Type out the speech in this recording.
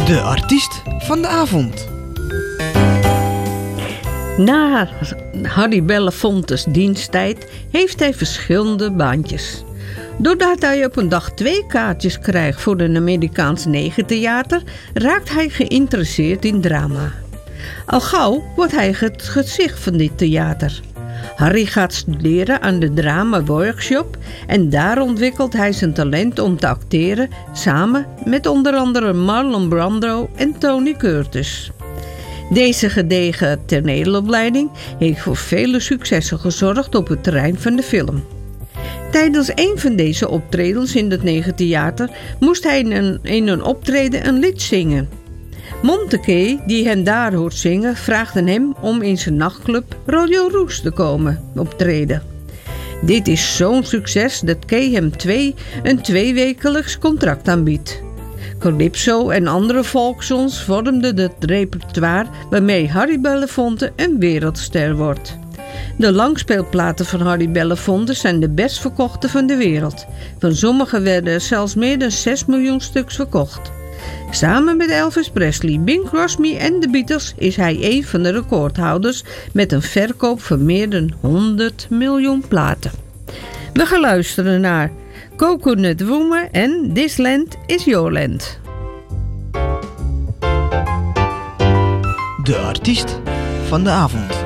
De artiest van de avond. Na Harry Belafonte's diensttijd heeft hij verschillende baantjes. Doordat hij op een dag 2 kaartjes krijgt voor een Amerikaans negentheater, raakt hij geïnteresseerd in drama. Al gauw wordt hij het gezicht van dit theater. Harry gaat studeren aan de drama workshop en daar ontwikkelt hij zijn talent om te acteren samen met onder andere Marlon Brando en Tony Curtis. Deze gedegen toneelopleiding heeft voor vele successen gezorgd op het terrein van de film. Tijdens een van deze optredens in het negentheater moest hij in een optreden een lied zingen. Monte, die hem daar hoort zingen, vraagt hem om in zijn nachtclub Royal Rouge te komen optreden. Dit is zo'n succes dat Kay hem een 2-wekelijks contract aanbiedt. Calypso en andere folksongs vormden het repertoire waarmee Harry Belafonte een wereldster wordt. De langspeelplaten van Harry Belafonte zijn de best verkochte van de wereld. Van sommige werden er zelfs meer dan 6 miljoen stuks verkocht. Samen met Elvis Presley, Bing Crosby en de Beatles is hij een van de recordhouders met een verkoop van meer dan 100 miljoen platen. We gaan luisteren naar Coconut Woman en This Land is Your Land. De artiest van de avond.